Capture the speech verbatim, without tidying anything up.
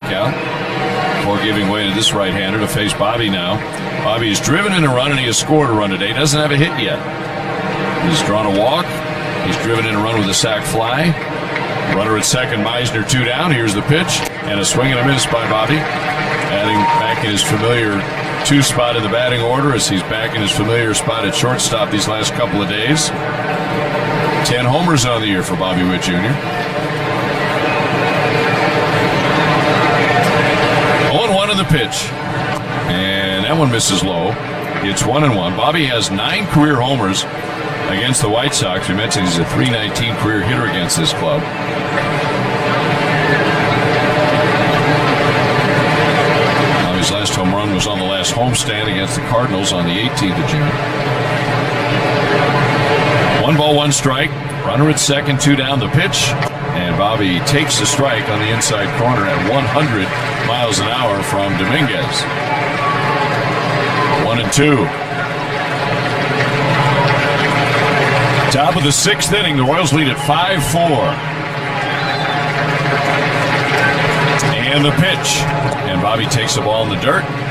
strikeout before giving way to this right-hander to face Bobby now. Bobby's driven in a run, and he has scored a run today. He doesn't have a hit yet. He's drawn a walk. He's driven in a run with a sac fly. Runner at second, Meisner, two down. Here's the pitch, and a swing and a miss by Bobby. Adding back in his familiar two spot in the batting order as he's back in his familiar spot at shortstop these last couple of days. Ten homers on the year for Bobby Witt Junior oh and one in the pitch. And that one misses low. It's one and one. Bobby has nine career homers against the White Sox. We mentioned he's a three nineteen career hitter against this club. Now his last home run was on the last homestand against the Cardinals on the eighteenth of June. One ball, one strike. Runner at second, two down. The pitch, and Bobby takes the strike on the inside corner at one hundred miles an hour from Dominguez. One and two. Top of the sixth inning, the Royals lead at five four. And the pitch. And Bobby takes the ball in the dirt.